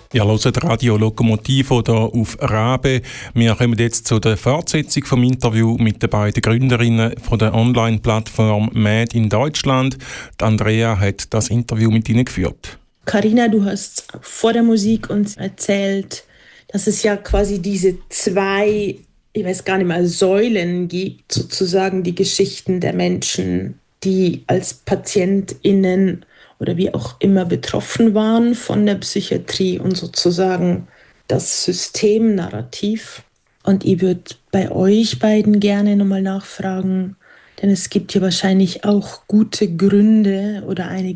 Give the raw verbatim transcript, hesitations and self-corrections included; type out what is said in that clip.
Ja, hört Radio Lokomotivo hier auf Rabe. Wir kommen jetzt zu der Fortsetzung vom Interview mit den beiden Gründerinnen von der Online-Plattform Mad in Deutschland. Die Andrea hat das Interview mit ihnen geführt. Carina, du hast vor der Musik uns erzählt, dass es ja quasi diese zwei, ich weiß gar nicht mehr, Säulen gibt, sozusagen die Geschichten der Menschen, die als PatientInnen oder wie auch immer betroffen waren von der Psychiatrie und sozusagen das Systemnarrativ. Und ich würde bei euch beiden gerne nochmal nachfragen, denn es gibt ja wahrscheinlich auch gute Gründe oder einige